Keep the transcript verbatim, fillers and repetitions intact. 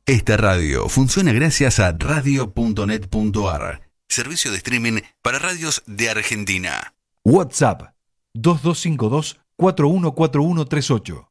Esta radio funciona gracias a radio punto net punto a r, servicio de streaming para radios de Argentina. WhatsApp dos dos cinco dos, cuatro uno cuatro uno tres ocho.